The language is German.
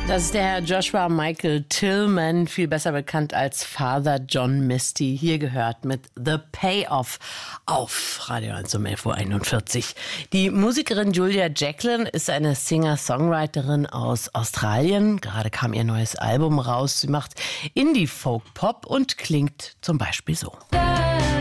Das ist der Herr Joshua Michael Tillman, viel besser bekannt als Father John Misty, hier gehört mit The Payoff auf Radio 1 um 11.41 Uhr. Die Musikerin Julia Jacklin ist eine Singer-Songwriterin aus Australien. Gerade kam ihr neues Album raus. Sie macht Indie-Folk-Pop und klingt zum Beispiel so.